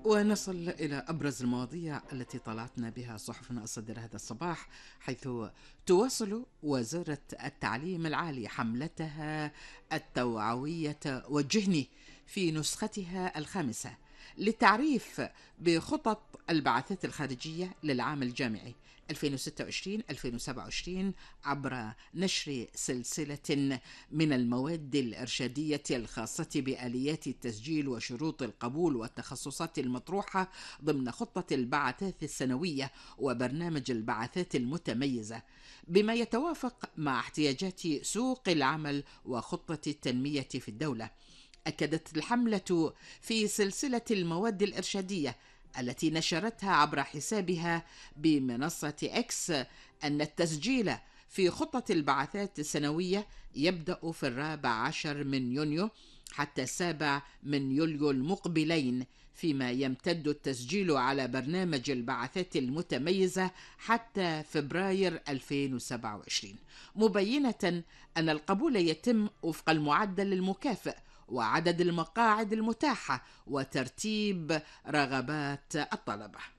ونصل إلى أبرز المواضيع التي طلعتنا بها صحفنا الصادرة هذا الصباح، حيث تواصل وزارة التعليم العالي حملتها التوعوية وجهني في نسختها الخامسة للتعريف بخطط البعثات الخارجية للعام الجامعي 2026-2027 عبر نشر سلسلة من المواد الإرشادية الخاصة بآليات التسجيل وشروط القبول والتخصصات المطروحة ضمن خطة البعثات السنوية وبرنامج البعثات المتميزة، بما يتوافق مع احتياجات سوق العمل وخطة التنمية في الدولة. أكدت الحملة في سلسلة المواد الإرشادية التي نشرتها عبر حسابها بمنصة إكس أن التسجيل في خطة البعثات السنوية يبدأ في 14 من يونيو حتى 7 من يوليو المقبلين، فيما يمتد التسجيل على برنامج البعثات المتميزة حتى فبراير 2027، مبينة أن القبول يتم وفق المعدل المكافئ وعدد المقاعد المتاحة وترتيب رغبات الطلبة.